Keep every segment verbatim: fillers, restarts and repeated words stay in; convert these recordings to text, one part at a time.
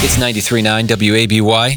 It's ninety-three point nine W A B Y.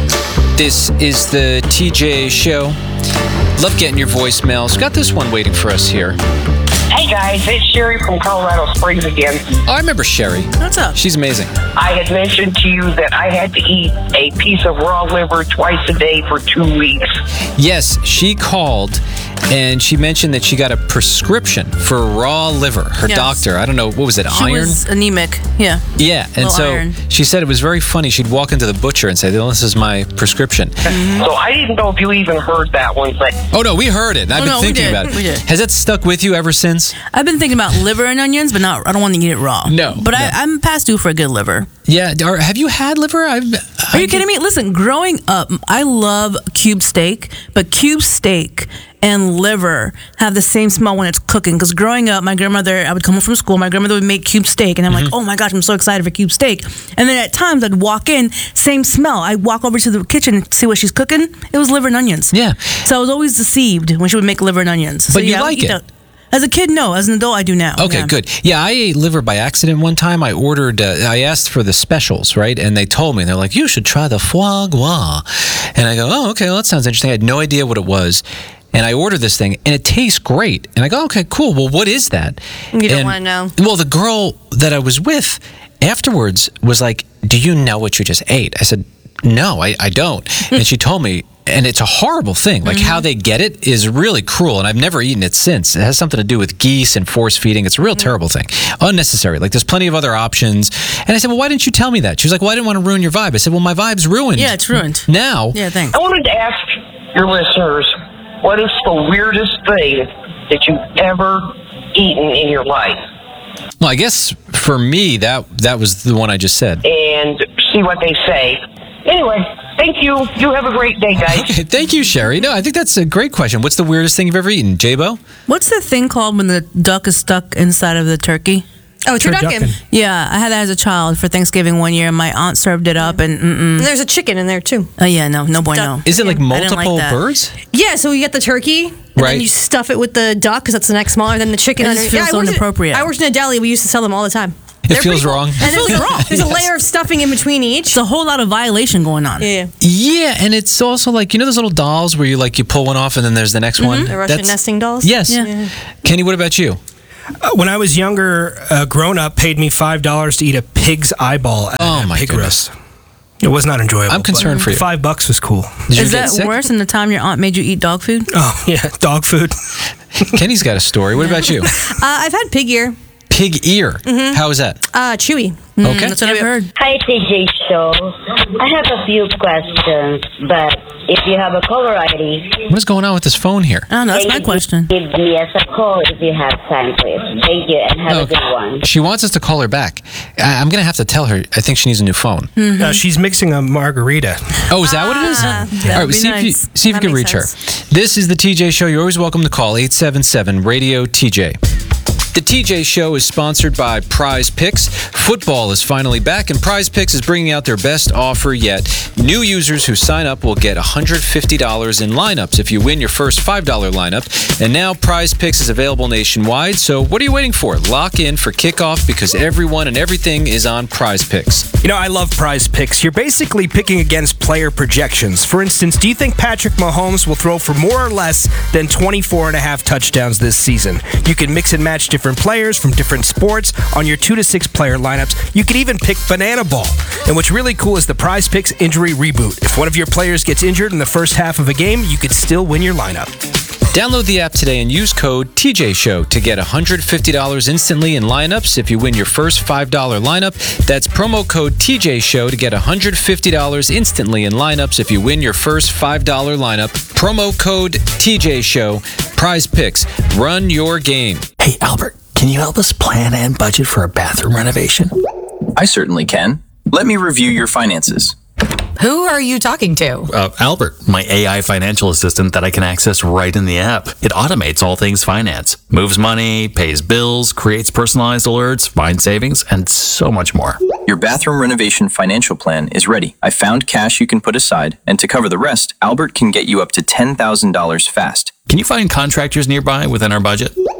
This is the T J Show. Love getting your voicemails. Got this one waiting for us here. Hey guys, it's Sherry from Colorado Springs again. Oh, I remember Sherry. What's up? She's amazing. I had mentioned to you that I had to eat a piece of raw liver twice a day for two weeks. Yes, she called and she mentioned that she got a prescription for raw liver. Her Yes. doctor, I don't know, what was it, She iron? was anemic. Yeah. Yeah, and Low so iron. she said it was very funny. She'd walk into the butcher and say, "Well, this is my prescription." So I didn't know if you even heard that one, but Oh, no, we heard it. And I've Oh, been no, we thinking did. about it. We did. Has that stuck with you ever since? I've been thinking about liver and onions, but not. I don't want to eat it raw. No, But no. I, I'm past due for a good liver. Yeah. Or have you had liver? I've, Are you kidding me? Listen, growing up, I love cube steak, but cube steak and liver have the same smell when it's cooking. Because growing up, my grandmother, I would come home from school, my grandmother would make cube steak, and I'm like, oh my gosh, I'm so excited for cube steak. And then at times I'd walk in, same smell. I'd walk over to the kitchen and see what she's cooking. It was liver and onions. Yeah. So I was always deceived when she would make liver and onions. So But you yeah, I would like eat it? that. As a kid, no. As an adult, I do now. Okay, Yeah. good. Yeah, I ate liver by accident one time. I ordered, uh, I asked for the specials, right? And they told me, they're like, you should try the foie gras. And I go, oh, okay, well, that sounds interesting. I had no idea what it was. And I ordered this thing, and it tastes great. And I go, okay, cool. Well, what is that? You don't And- wanna know. Well, the girl that I was with afterwards was like, do you know what you just ate? I said, no, I, I don't. And she told me, and it's a horrible thing. Like how they get it is really cruel, and I've never eaten it since. It has something to do with geese and force feeding. It's a real terrible thing. Unnecessary. Like there's plenty of other options. And I said, well, why didn't you tell me that? She was like, well, I didn't want to ruin your vibe. I said, well, my vibe's ruined. Yeah, it's ruined. Now, Yeah, thanks. I wanted to ask your listeners, what is the weirdest thing that you've ever eaten in your life? well, I guess for me, that that was the one I just said. And see what they say. Anyway, thank you. You have a great day, guys. Okay, thank you, Sherry. No, I think that's a great question. What's the weirdest thing you've ever eaten, J-Bo? What's the thing called when the duck is stuck inside of the turkey? Oh, turducken. Yeah, I had that as a child for Thanksgiving one year, and my aunt served it up, and mm-mm. And there's a chicken in there too. Oh yeah, no, no bueno. Is it like I didn't like multiple that. birds? Yeah, so you get the turkey, and Right. then you stuff it with the duck because that's the next smaller than the chicken. It just under- feels yeah, I so worked at- inappropriate. I worked in a deli. We used to sell them all the time. It They're feels pretty cool. wrong. And It feels there's, wrong. There's a Yes. layer of stuffing in between each. It's a whole lot of violation going on. Yeah, Yeah, and it's also like, you know those little dolls where you like you pull one off and then there's the next one? the Russian That's- nesting dolls. Yes. Yeah. Kenny, what about you? Uh, when I was younger, a grown-up paid me five dollars to eat a pig's eyeball at Oh, a my pig goodness. roast. It was not enjoyable. I'm concerned but for you. Five bucks was cool. Did you Is get that sick? worse than the time your aunt made you eat dog food? Oh, yeah, dog food. Kenny's got a story. What about you? Uh, I've had pig ear. Pig ear. How is that? Uh, chewy. Okay. That's what I've heard. Hi, T J Show. I have a few questions, but if you have a caller I D, What is going on with this phone here? I don't know. That's my question. give me as a call if you have time, please. Thank you, and have Okay. a good one. She wants us to call her back. I- I'm going to have to tell her I think she needs a new phone. Uh, she's mixing a margarita. Oh, is that what it is? Ah, All that'd right, be see, if you, nice. see if you That can makes reach sense. her. This is the T J Show. You're always welcome to call eight seven seven radio T J. The T J Show is sponsored by Prize Picks. Football is finally back, and Prize Picks is bringing out their best offer yet. New users who sign up will get one hundred fifty dollars in lineups if you win your first five dollar lineup. And now Prize Picks is available nationwide, so what are you waiting for? Lock in for kickoff because everyone and everything is on Prize Picks. You know, I love prize picks. You're basically picking against player projections. For instance, do you think Patrick Mahomes will throw for more or less than twenty-four and a half touchdowns this season? You can mix and match different players from different sports on your two to six player lineups. You could even pick banana ball. And what's really cool is the Prize Picks injury reboot. If one of your players gets injured in the first half of a game, you could still win your lineup. Download the app today and use code T J Show to get one hundred fifty dollars instantly in lineups if you win your first five dollar lineup. That's promo code T J Show to get one hundred fifty dollars instantly in lineups if you win your first five dollar lineup. Promo code T J Show. Prize Picks. Run your game. Hey, Albert, can you help us plan and budget for a bathroom renovation? I certainly can. Let me review your finances. Who are you talking to? Uh, Albert, my A I financial assistant that I can access right in the app. It automates all things finance, moves money, pays bills, creates personalized alerts, finds savings, and so much more. Your bathroom renovation financial plan is ready. I found cash you can put aside, and to cover the rest, Albert can get you up to ten thousand dollars fast. Can you find contractors nearby within our budget?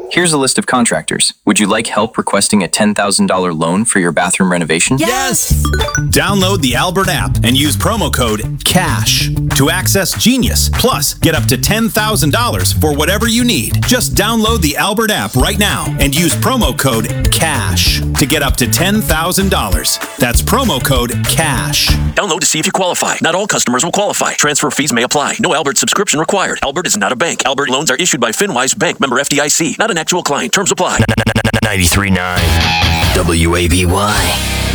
Here's a list of contractors. Would you like help requesting a ten thousand dollars loan for your bathroom renovation? Yes! Download the Albert app and use promo code CASH to access Genius. Plus, get up to ten thousand dollars for whatever you need. Just download the Albert app right now and use promo code CASH to get up to ten thousand dollars. That's promo code CASH. Download to see if you qualify. Not all customers will qualify. Transfer fees may apply. No Albert subscription required. Albert is not a bank. Albert loans are issued by FinWise Bank, member F D I C. Not an actual client. Terms apply. ninety-three point nine W A B Y.